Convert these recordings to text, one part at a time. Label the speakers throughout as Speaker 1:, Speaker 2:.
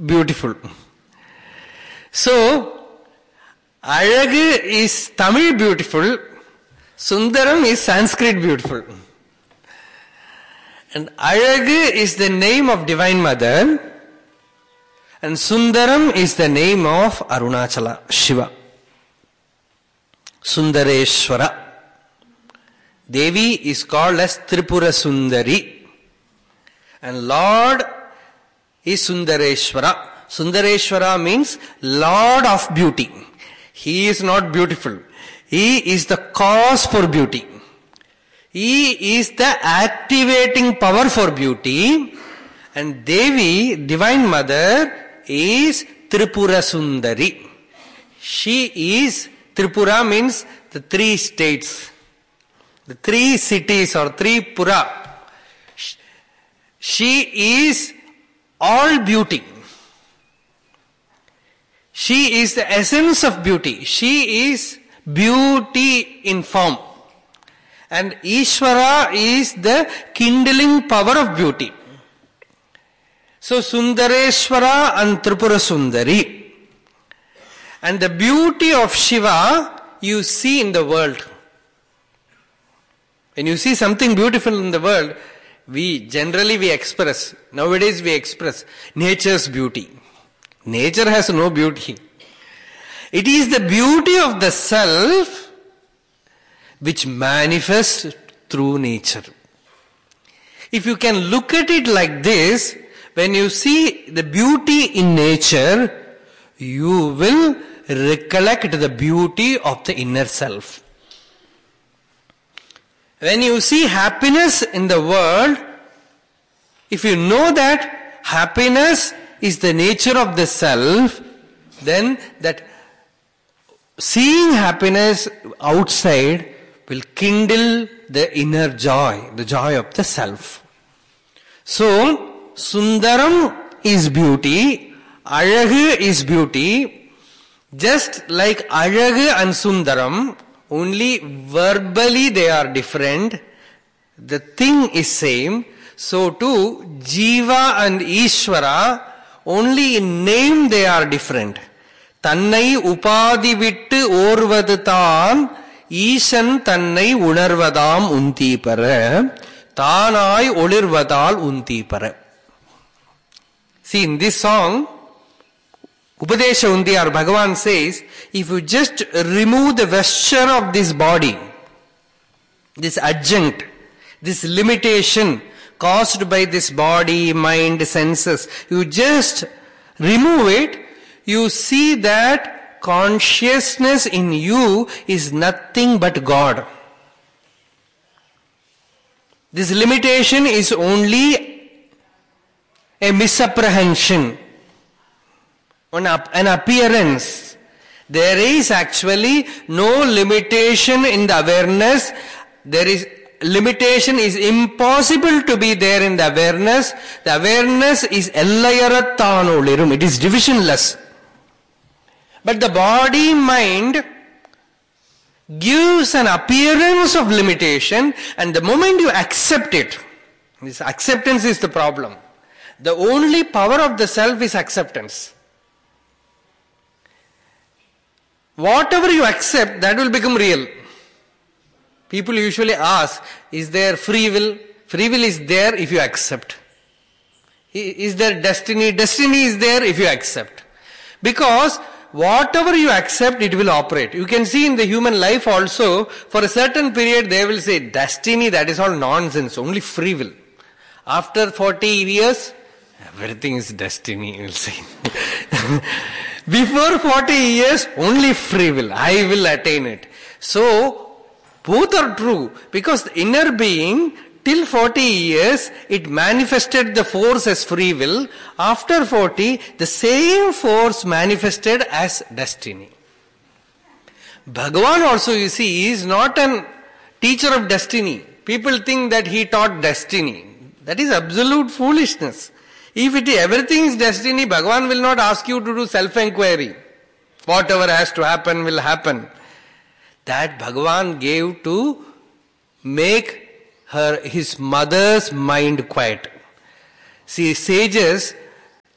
Speaker 1: beautiful. So, Alagu is Tamil beautiful, Sundaram is Sanskrit beautiful. And Alagu is the name of Divine Mother, and Sundaram is the name of Arunachala, Shiva. Sundareshwara. Devi is called as Tripura Sundari. And Lord is Sundareshwara. Sundareshwara means Lord of beauty. He is not beautiful. He is the cause for beauty. He is the activating power for beauty. And Devi, Divine Mother, is Tripura Sundari. She is, Tripura means the three states, the three cities or Tripura. She is all beauty. She is the essence of beauty. She is beauty in form. And Ishvara is the kindling power of beauty. So Sundareshwara and Tripura Sundari. And the beauty of Shiva you see in the world. When you see something beautiful in the world, we express, nowadays we express nature's beauty. Nature has no beauty. It is the beauty of the self which manifests through nature. If you can look at it like this, when you see the beauty in nature, you will recollect the beauty of the inner self. When you see happiness in the world, if you know that happiness is the nature of the self, then that seeing happiness outside will kindle the inner joy, the joy of the self. So, Sundaram is beauty, Alagu is beauty. Just like Alagu and Sundaram, only verbally they are different. The thing is same. So too, Jiva and Ishvara, only in name they are different. Tannai upadi vittu orvadu thaan, Ishan tannai unarvadam untipara, Thanai olirvadal untipara. See, in this song, Upadesha Undiyar, Bhagavan says, if you just remove the vesture of this body, this adjunct, this limitation caused by this body, mind, senses, you just remove it, you see that consciousness in you is nothing but God. This limitation is only a misapprehension, an appearance. There is actually no limitation in the awareness. Limitation is impossible to be there in the awareness. The awareness is ellayarathanu, it is divisionless. But the body mind gives an appearance of limitation, and the moment you accept it, this acceptance is the problem. The only power of the self is acceptance. Whatever you accept, that will become real. People usually ask, is there free will? Free will is there if you accept. Is there destiny? Destiny is there if you accept. Because whatever you accept, it will operate. You can see in the human life also, for a certain period they will say, destiny, that is all nonsense, only free will. After 40 years, everything is destiny, you will say. Before 40 years, only free will. I will attain it. So, both are true. Because the inner being, till 40 years, it manifested the force as free will. After 40, the same force manifested as destiny. Bhagavan also, you see, is not a teacher of destiny. People think that he taught destiny. That is absolute foolishness. If everything is destiny, Bhagavan will not ask you to do self-enquiry. Whatever has to happen will happen. That Bhagavan gave to make his mother's mind quiet. See, sages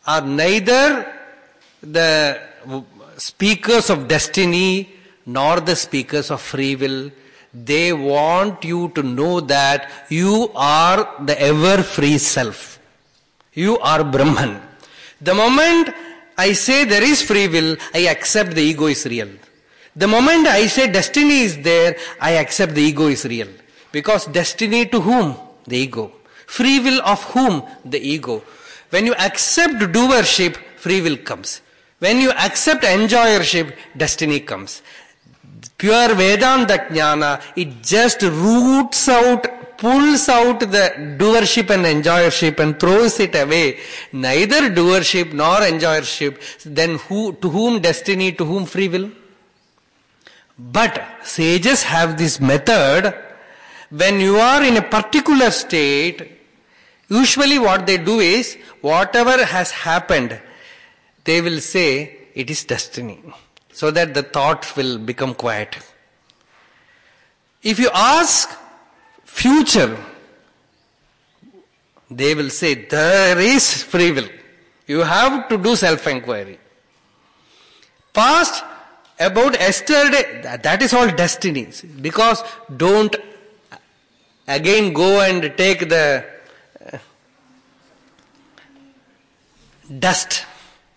Speaker 1: are neither the speakers of destiny nor the speakers of free will. They want you to know that you are the ever free self. You are Brahman. The moment I say there is free will, I accept the ego is real. The moment I say destiny is there, I accept the ego is real. Because destiny to whom? The ego. Free will of whom? The ego. When you accept doership, free will comes. When you accept enjoyership, destiny comes. Pure Vedanta Jnana, it just roots out, pulls out the doership and enjoyership and throws it away. Neither doership nor enjoyership. Then to whom destiny, to whom free will? But sages have this method. When you are in a particular state, usually what they do is, whatever has happened, they will say, it is destiny. So that the thought will become quiet. If you ask future, they will say, there is free will. You have to do self-inquiry. Past, about yesterday, that is all destinies. Because don't again go and take the dust,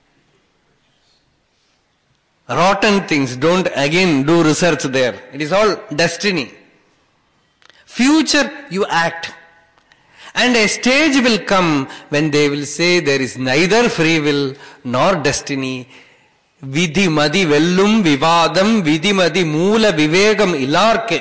Speaker 1: rotten things, don't again do research there. It is all destiny. Future, you act. And a stage will come when they will say there is neither free will nor destiny. Vidhi madi vellum vivadam vidhi madi moola vivegam ilarke.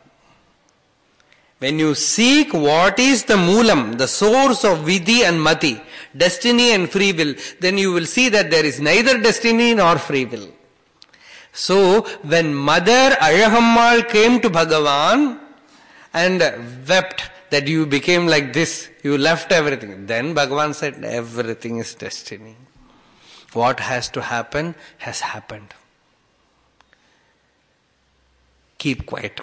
Speaker 1: When you seek what is the moolam, the source of vidhi and mati, destiny and free will, then you will see that there is neither destiny nor free will. So, when Mother Alagammal came to Bhagavan and wept that you became like this, you left everything. Then Bhagavan said, everything is destiny. What has to happen has happened. Keep quiet.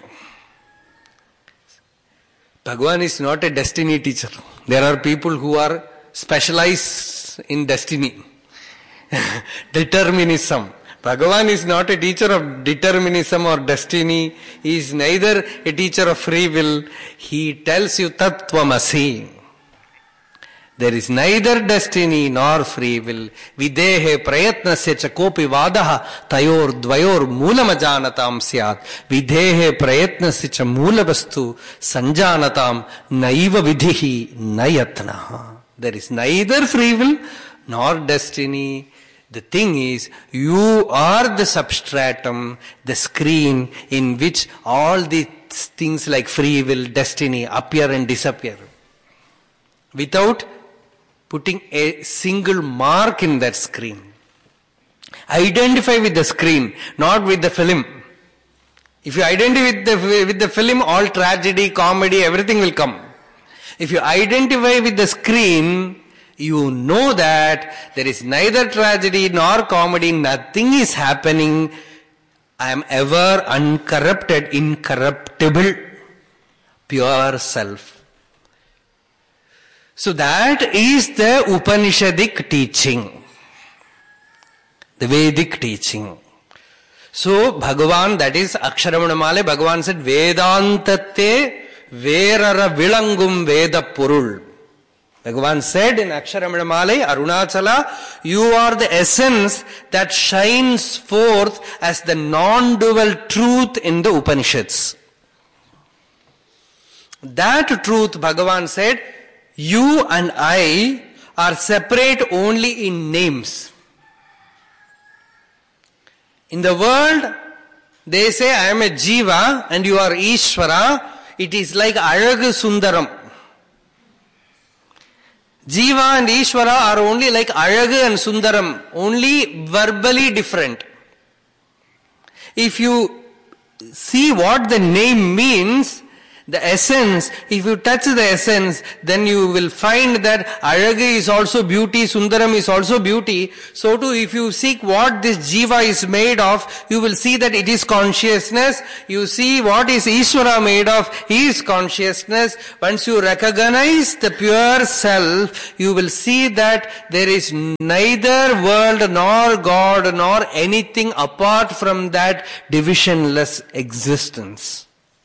Speaker 1: Bhagavan is not a destiny teacher. There are people who are specialized in destiny. Determinism. Bhagavan is not a teacher of determinism or destiny. He is neither a teacher of free will. He tells you Tattvamasi. There is neither destiny nor free will. Videhe prayatnasya cha kopi vadaha tayor dvayor moolamajanatam syat. Videhe prayatnasya cha moolavastu sanjanatam naiva vidhihi nayatnaha. There is neither free will nor destiny. The thing is, you are the substratum, the screen in which all these things like free will, destiny appear and disappear. Without putting a single mark in that screen. Identify with the screen, not with the film. If you identify with the film, all tragedy, comedy, everything will come. If you identify with the screen, you know that there is neither tragedy nor comedy, nothing is happening. I am ever uncorrupted, incorruptible, pure self. So that is the Upanishadic teaching, the Vedic teaching. So Bhagavan, that is Aksharamanamale, Bhagavan said, Vedantate verara vilangum veda purul. Bhagavan said in Aksharamanamale, Arunachala, you are the essence that shines forth as the non-dual truth in the Upanishads. That truth, Bhagavan said, you and I are separate only in names. In the world, they say I am a Jiva and you are Ishvara. It is like Alagu Sundaram. Jiva and Ishvara are only like Alagu and Sundaram, only verbally different. If you see what the name means, The essence, if you touch the essence, then you will find that Alaga is also beauty, Sundaram is also beauty. So too, if you seek what this Jiva is made of, you will see that it is consciousness. You see what is Ishvara made of, he is consciousness. Once you recognize the pure self, you will see that there is neither world nor God nor anything apart from that divisionless existence.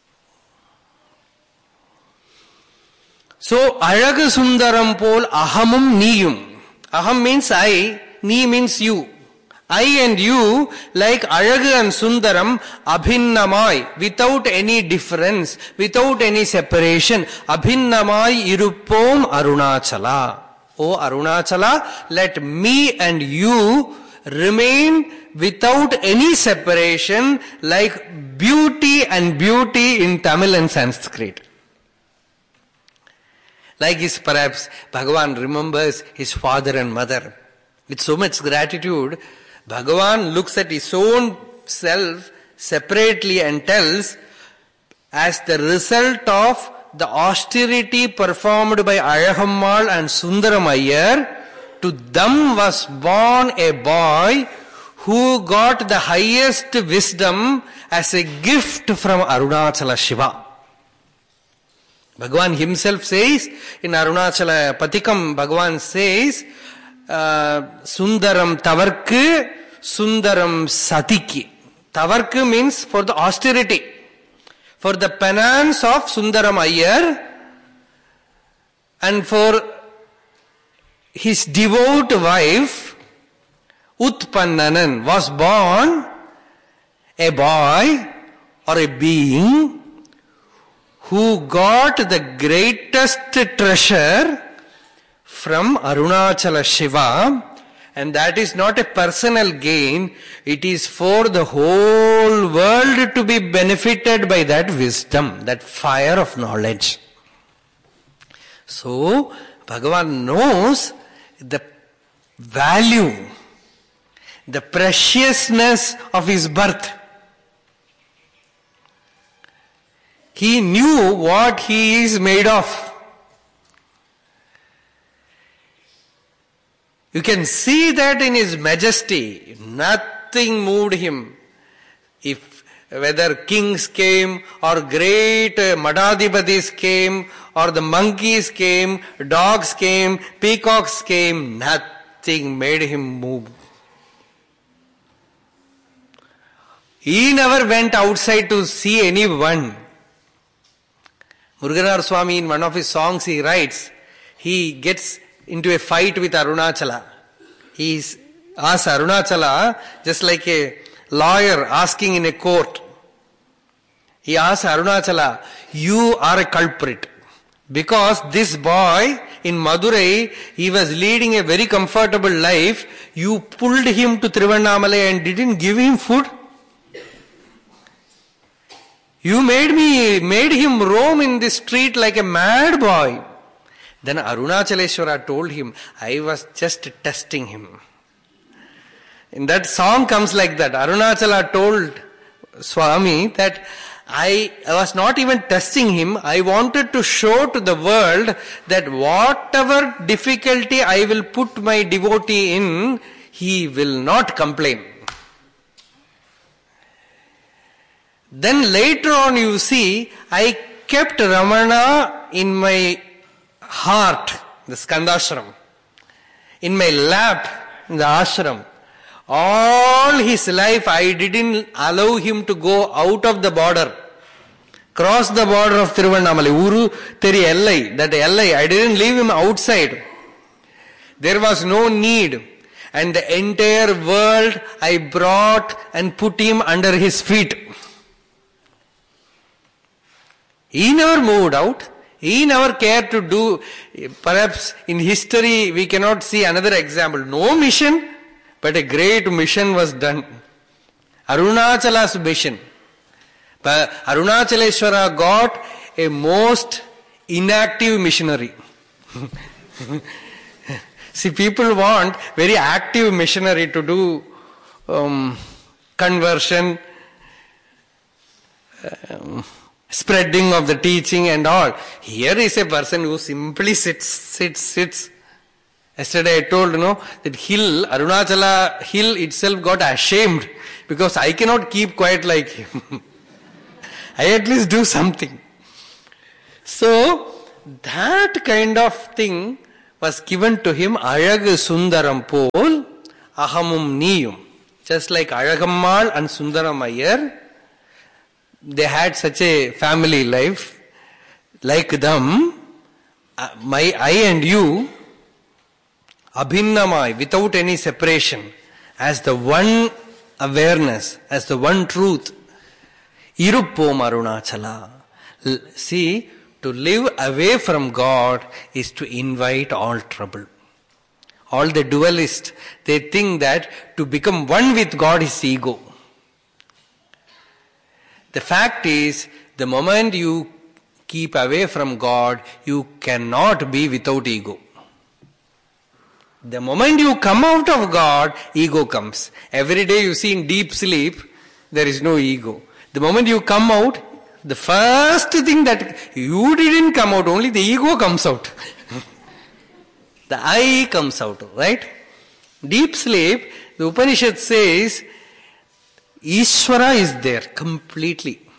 Speaker 1: So, Alaga Sundaram pol ahamum niyum. Aham means I, ni means you. I and you, like Alaga and Sundaram, abhinnamai, without any difference, without any separation, abhinnamai iruppom Arunachala. O Arunachala, let me and you remain without any separation, like beauty and beauty in Tamil and Sanskrit. Like his, perhaps Bhagavan remembers his father and mother. With so much gratitude, Bhagavan looks at his own self separately and tells, as the result of the austerity performed by Alagammal and Sundaram Iyer, to them was born a boy who got the highest wisdom as a gift from Arunachala Shiva. Bhagavan himself says, in Arunachala Patikam, Bhagavan says, Sundaram Tavarku, Sundaram Satiki. Tavarku means for the austerity, for the penance of Sundaram Iyer, and for his devout wife, Utpannanan, was born a boy or a being who got the greatest treasure from Arunachala Shiva, and that is not a personal gain, it is for the whole world to be benefited by that wisdom, that fire of knowledge. So, Bhagavan knows the value, the preciousness of his birth. He knew what he is made of. You can see that in his majesty. Nothing moved him. If whether kings came or great Madhadhipatis came or the monkeys came, dogs came, peacocks came, nothing made him move. He never went outside to see anyone. Muruganar Swami, in one of his songs, he writes, he gets into a fight with Arunachala. He asks Arunachala, just like a lawyer asking in a court. He asks Arunachala, you are a culprit. Because this boy in Madurai, he was leading a very comfortable life. You pulled him to Tiruvannamalai and didn't give him food. You made him roam in the street like a mad boy. Then Arunachaleshwara told him, I was just testing him. In that song comes like that. Arunachala told Swami that I was not even testing him. I wanted to show to the world that whatever difficulty I will put my devotee in, he will not complain. Then later on you see, I kept Ramana in my heart, the Skandashram, in my lap, in the ashram. All his life I didn't allow him to go out of the border, cross the border of Tiruvannamalai, Uru Teri Ellai, that Ellai, I didn't leave him outside. There was no need. And the entire world I brought and put him under his feet. He never moved out. He never cared to do. Perhaps in history we cannot see another example. No mission, but a great mission was done. Arunachala's mission. But Arunachaleshwara got a most inactive missionary. See, people want very active missionary to do conversion, spreading of the teaching and all. Here is a person who simply sits. Yesterday I told, that Arunachala hill itself got ashamed because I cannot keep quiet like him. I at least do something. So, that kind of thing was given to him, Azhag Sundaram pol, Ahamum Niyum. Just like Azhagammal and Sundaram Iyer, they had such a family life. Like them, I and you, Abhinnamai, without any separation, as the one awareness, as the one truth. Iruppom Arunachala. See, to live away from God is to invite all trouble. All the dualists, they think that to become one with God is ego. The fact is, the moment you keep away from God, you cannot be without ego. The moment you come out of God, ego comes. Every day you see in deep sleep, there is no ego. The moment you come out, the first thing that you didn't come out, only the ego comes out. The I comes out, right? Deep sleep, the Upanishad says, Ishvara is there completely.